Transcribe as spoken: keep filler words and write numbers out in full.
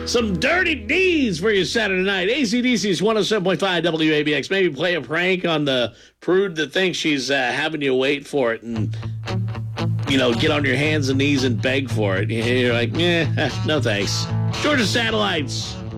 Some dirty D's for your Saturday night. A C D C's one oh seven point five W A B X. Maybe play a prank on the prude that thinks she's uh, having you wait for it and, you know, get on your hands and knees and beg for it. You're like, eh, no thanks. Georgia Satellites.